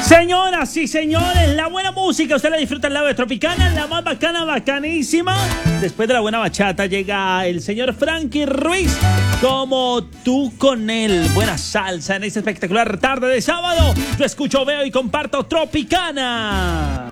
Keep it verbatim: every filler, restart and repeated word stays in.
Señoras y señores, la buena música usted la disfruta al lado de Tropicana, la más bacana, bacanísima. Después de la buena bachata llega el señor Frankie Ruiz, Como tú con él. Buena salsa en esta espectacular tarde de sábado. Yo escucho, veo y comparto Tropicana.